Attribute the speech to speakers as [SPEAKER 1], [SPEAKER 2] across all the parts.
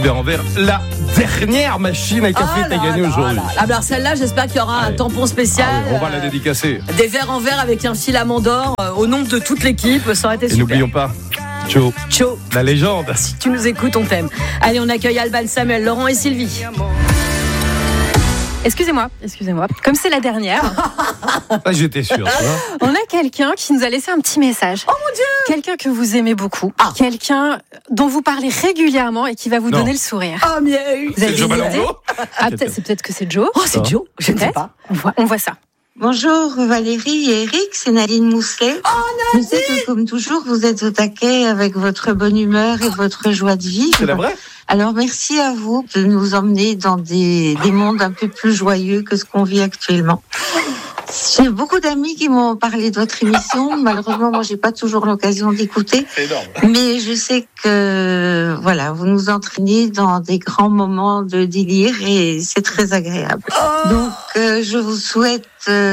[SPEAKER 1] Envers la dernière machine à café que tu as gagnée aujourd'hui.
[SPEAKER 2] Alors celle-là, j'espère qu'il y aura un tampon spécial.
[SPEAKER 1] On va la dédicacer.
[SPEAKER 2] Des verres en verre avec un filament d'or au nom de toute l'équipe. Ça aurait été super.
[SPEAKER 1] Et n'oublions pas, Cho, la légende.
[SPEAKER 2] Si tu nous écoutes, on t'aime. Allez, on accueille Alban, Samuel, Laurent et Sylvie.
[SPEAKER 3] Excusez-moi. Comme c'est la dernière,
[SPEAKER 1] J'étais sûr.
[SPEAKER 3] on a quelqu'un qui nous a laissé un petit message.
[SPEAKER 2] Oh mon Dieu!
[SPEAKER 3] Quelqu'un que vous aimez beaucoup. Quelqu'un dont vous parlez régulièrement et qui va vous donner le sourire.
[SPEAKER 2] Oh, mais...
[SPEAKER 3] Vous avez
[SPEAKER 1] C'est Joe
[SPEAKER 3] des idées
[SPEAKER 1] Malongo?
[SPEAKER 3] C'est peut-être que c'est Joe.
[SPEAKER 2] Oh, c'est Joe? Je ne sais pas.
[SPEAKER 3] On voit ça.
[SPEAKER 4] Bonjour Valérie et Eric, c'est Nadine Mousselet.
[SPEAKER 2] Oh,
[SPEAKER 4] Je sais que comme toujours, vous êtes au taquet avec votre bonne humeur et votre joie de vivre.
[SPEAKER 1] C'est la vraie?
[SPEAKER 4] Alors merci à vous de nous emmener dans des mondes un peu plus joyeux que ce qu'on vit actuellement. J'ai beaucoup d'amis qui m'ont parlé de votre émission. Malheureusement, moi, j'ai pas toujours l'occasion d'écouter.
[SPEAKER 1] C'est énorme.
[SPEAKER 4] Mais je sais que, voilà, vous nous entraînez dans des grands moments de délire et c'est très agréable. Donc, je vous souhaite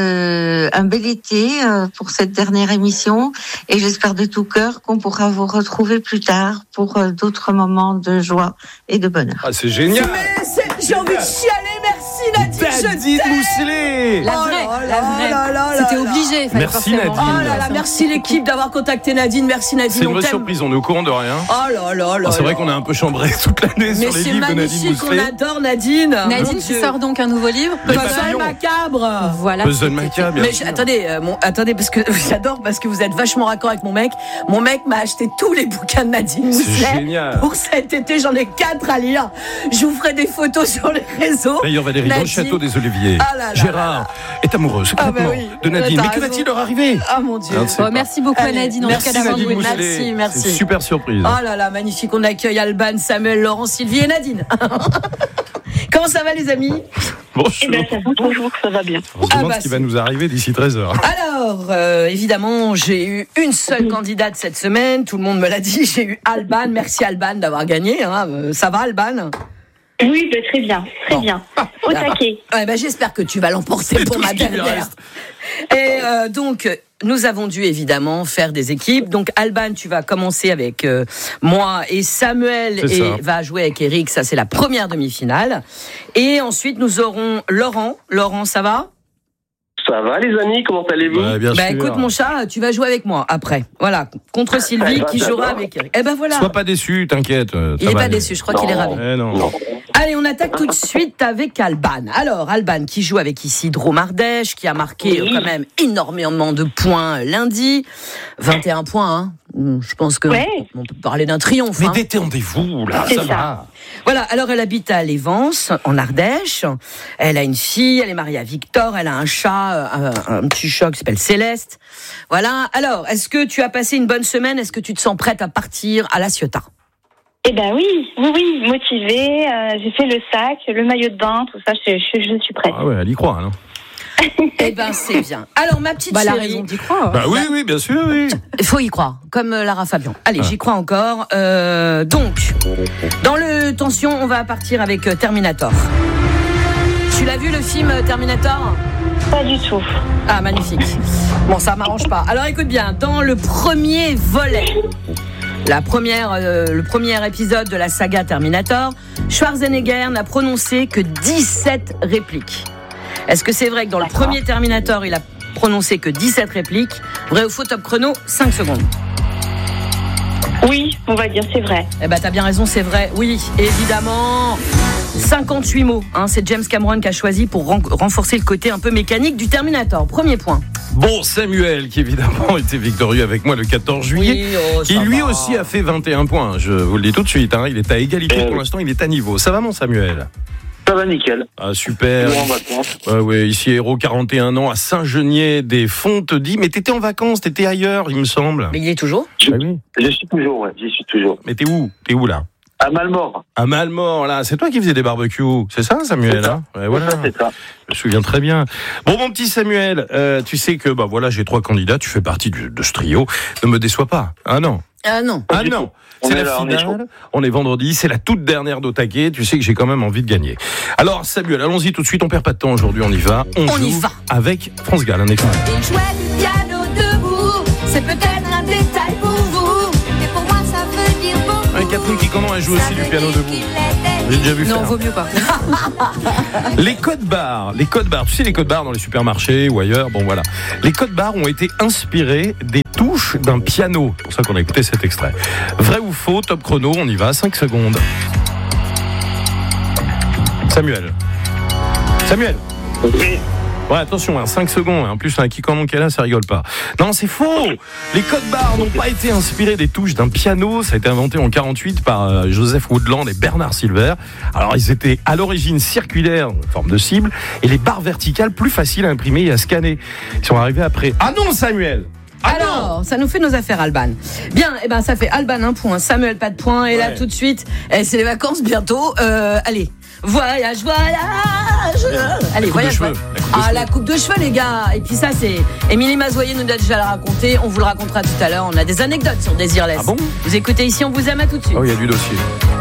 [SPEAKER 4] un bel été pour cette dernière émission et j'espère de tout cœur qu'on pourra vous retrouver plus tard pour d'autres moments de joie et de bonheur.
[SPEAKER 1] Ah, c'est génial.
[SPEAKER 2] J'ai envie de chialer, merci Nadine.
[SPEAKER 1] Nadine Mousselet.
[SPEAKER 3] La vraie. C'était obligé. Fallait
[SPEAKER 1] Merci,
[SPEAKER 3] forcément.
[SPEAKER 1] Nadine.
[SPEAKER 2] Oh là là, merci l'équipe d'avoir contacté Nadine. Merci Nadine,
[SPEAKER 1] C'est une
[SPEAKER 2] on
[SPEAKER 1] vraie
[SPEAKER 2] t'aime.
[SPEAKER 1] surprise, on est au courant de rien.
[SPEAKER 2] Oh là là là.
[SPEAKER 1] C'est vrai qu'on a un peu chambré toute l'année
[SPEAKER 2] Mais
[SPEAKER 1] sur les
[SPEAKER 2] c'est
[SPEAKER 1] livres de Nadine
[SPEAKER 2] magnifique, on
[SPEAKER 1] Mousselet.
[SPEAKER 2] adore Nadine. Mon
[SPEAKER 3] Nadine qui
[SPEAKER 2] Dieu.
[SPEAKER 3] sort donc un nouveau livre.
[SPEAKER 1] Les
[SPEAKER 2] Puzzle
[SPEAKER 1] papillons.
[SPEAKER 2] macabre.
[SPEAKER 3] Voilà.
[SPEAKER 1] Puzzle macabre, bien
[SPEAKER 2] Mais
[SPEAKER 1] sûr.
[SPEAKER 2] attendez, parce que j'adore, parce que vous êtes vachement raccord avec mon mec. Mon mec m'a acheté tous les bouquins de Nadine Mousselet.
[SPEAKER 1] génial.
[SPEAKER 2] Pour cet été, j'en ai 4 à lire. Je vous ferai des photos sur les réseaux.
[SPEAKER 1] D'ailleurs, Valérie, dans le
[SPEAKER 2] Nadine.
[SPEAKER 1] château des Oliviers,
[SPEAKER 2] Ah là là
[SPEAKER 1] Gérard est amoureux secrètement de Nadine.
[SPEAKER 2] T'as
[SPEAKER 1] Mais que
[SPEAKER 2] raison.
[SPEAKER 1] va-t-il leur arriver?
[SPEAKER 2] Ah mon Dieu.
[SPEAKER 1] Ah, c'est pas-
[SPEAKER 3] Merci beaucoup à
[SPEAKER 2] Allez,
[SPEAKER 3] Nadine en tout
[SPEAKER 2] merci
[SPEAKER 3] cas d'avoir
[SPEAKER 1] Nadine
[SPEAKER 3] joué.
[SPEAKER 1] Mousselet.
[SPEAKER 2] Merci.
[SPEAKER 1] C'est une super surprise.
[SPEAKER 2] Oh là là, magnifique. On accueille Alban, Samuel, Laurent, Sylvie et Nadine. Comment ça va les amis?
[SPEAKER 1] Bonjour.
[SPEAKER 5] Eh bien, ça va toujours, ça va bien.
[SPEAKER 1] On se demande
[SPEAKER 2] bah,
[SPEAKER 1] ce qui va nous arriver d'ici 13h.
[SPEAKER 2] Alors, évidemment, j'ai eu une seule candidate cette semaine. Tout le monde me l'a dit. J'ai eu Alban. Merci Alban d'avoir gagné. Ça va Alban?
[SPEAKER 5] Oui, très bien, très bien. Au taquet.
[SPEAKER 2] Ouais, j'espère que tu vas l'emporter
[SPEAKER 1] C'est
[SPEAKER 2] pour
[SPEAKER 1] tout
[SPEAKER 2] ma
[SPEAKER 1] ce qui lui
[SPEAKER 2] dernière.
[SPEAKER 1] reste.
[SPEAKER 2] Et donc, nous avons dû évidemment faire des équipes. Donc, Alban, tu vas commencer avec moi et Samuel
[SPEAKER 1] C'est ça.
[SPEAKER 2] va jouer avec Eric. Ça, c'est la première demi-finale. Et ensuite, nous aurons Laurent. Laurent, ça va?
[SPEAKER 6] Ça va les amis, comment allez-vous?
[SPEAKER 1] Ouais, bien sûr.
[SPEAKER 2] Écoute mon chat, tu vas jouer avec moi après. Voilà, contre Sylvie qui jouera avec Eric. Voilà.
[SPEAKER 1] Sois pas déçu, t'inquiète.
[SPEAKER 2] Il n'est pas déçu, je crois qu'il est ravi.
[SPEAKER 1] Non.
[SPEAKER 2] Allez, on attaque tout de suite avec Alban. Alors, Alban qui joue avec ici Drôme Ardèche, qui a marqué quand même énormément de points lundi. 21 points, hein. Je pense que on peut parler d'un triomphe.
[SPEAKER 1] Mais
[SPEAKER 2] hein.
[SPEAKER 1] détendez-vous, là,
[SPEAKER 5] C'est
[SPEAKER 1] ça
[SPEAKER 5] ça.
[SPEAKER 1] va.
[SPEAKER 2] Voilà, alors elle habite à Lévence, en Ardèche. Elle a une fille, elle est mariée à Victor, elle a un chat, un petit chat qui s'appelle Céleste. Voilà, alors, est-ce que tu as passé une bonne semaine? Est-ce que tu te sens prête à partir à La Ciotat?
[SPEAKER 5] Eh ben oui, motivée. J'ai fait le sac, le maillot de bain, tout ça. Je suis prête.
[SPEAKER 1] Ah ouais, elle y croit, non?
[SPEAKER 2] Eh ben, c'est bien. Alors, ma petite
[SPEAKER 3] Elle a
[SPEAKER 2] chérie...
[SPEAKER 3] raison d'y croire.
[SPEAKER 1] Bah oui, bien sûr, oui.
[SPEAKER 2] Il faut y croire, comme Lara Fabian. Allez, j'y crois encore. Donc, dans le tension, on va partir avec Terminator. Tu l'as vu le film Terminator?
[SPEAKER 5] Pas du tout.
[SPEAKER 2] Ah, magnifique. Bon, ça m'arrange pas. Alors, écoute bien, dans le premier volet, le premier épisode de la saga Terminator, Schwarzenegger n'a prononcé que 17 répliques. Est-ce que c'est vrai que dans le premier Terminator, il a prononcé que 17 répliques? Vrai ou faux, top chrono, 5 secondes.
[SPEAKER 5] Oui, on va dire c'est vrai.
[SPEAKER 2] Eh ben, t'as bien raison, c'est vrai. Oui, évidemment. 58 mots, c'est James Cameron qui a choisi pour renforcer le côté un peu mécanique du Terminator. Premier point.
[SPEAKER 1] Bon, Samuel, qui évidemment était victorieux avec moi le 14 juillet, qui lui aussi a fait 21 points. Je vous le dis tout de suite, il est à égalité pour l'instant, il est à niveau. Ça va mon Samuel?
[SPEAKER 6] Ça va nickel.
[SPEAKER 1] Ah super.
[SPEAKER 6] Toujours en vacances.
[SPEAKER 1] Ouais, ici Héros, 41 ans, à Saint-Genier-des-Fonts-Dix. Mais t'étais en vacances, t'étais ailleurs, il me semble.
[SPEAKER 2] Mais il est toujours?
[SPEAKER 1] Oui.
[SPEAKER 6] J'y suis toujours, j'y suis toujours.
[SPEAKER 1] Mais t'es où? T'es où là?
[SPEAKER 6] À Malmort.
[SPEAKER 1] À Malmort, là. C'est toi qui faisais des barbecues. C'est ça, Samuel?
[SPEAKER 6] C'est ça.
[SPEAKER 1] Hein ouais, voilà.
[SPEAKER 6] C'est ça.
[SPEAKER 1] Je me souviens très bien. Bon, mon petit Samuel, tu sais que j'ai 3 candidats, tu fais partie de ce trio. Ne me déçois pas. Ah non.
[SPEAKER 2] Ah non.
[SPEAKER 1] Ah non.
[SPEAKER 6] On
[SPEAKER 1] C'est
[SPEAKER 6] est
[SPEAKER 1] la
[SPEAKER 6] là, on est
[SPEAKER 1] finale. On est vendredi. C'est la toute dernière d'Otaquet. Tu sais que j'ai quand même envie de gagner. Alors, Samuel, allons-y tout de suite. On perd pas de temps aujourd'hui. On y va. On
[SPEAKER 2] y
[SPEAKER 1] joue
[SPEAKER 2] va.
[SPEAKER 1] avec France Gall. Un extrait.
[SPEAKER 7] Il jouait du piano debout, c'est peut-être un détail pour vous, mais pour moi ça veut dire beaucoup.
[SPEAKER 1] Ouais, Catherine Quicanon, elle joue aussi du piano debout. J'ai déjà vu faire.
[SPEAKER 2] Non, vaut mieux pas.
[SPEAKER 1] Les codes barres, tu sais les codes barres dans les supermarchés ou ailleurs, bon voilà. Les codes barres ont été inspirés des touches d'un piano. C'est pour ça qu'on a écouté cet extrait. Vrai ou faux, top chrono, on y va, 5 secondes. Samuel.
[SPEAKER 6] Oui.
[SPEAKER 1] Ouais, attention, 5 secondes. En plus, un Quicanon qui est là, ça rigole pas. Non, c'est faux. Les codes barres n'ont pas été inspirés des touches d'un piano. Ça a été inventé en 48 par Joseph Woodland et Bernard Silver. Alors, ils étaient à l'origine circulaires, en forme de cible, et les barres verticales plus faciles à imprimer et à scanner. Ils sont arrivés après. Ah non, Samuel!
[SPEAKER 2] Alors, ça nous fait nos affaires, Alban. Bien, ça fait Alban 1 point, Samuel pas de point, et là tout de suite, c'est les vacances bientôt. Allez, voyage. Allez, voyage. La coupe de cheveux, les gars. Et puis ça, c'est Émilie Mazoyer nous a déjà le raconté. On vous le racontera tout à l'heure. On a des anecdotes sur Désirless.
[SPEAKER 1] Ah bon?
[SPEAKER 2] Vous écoutez ici, on vous aime, à tout de suite.
[SPEAKER 1] Oh, il y a du dossier.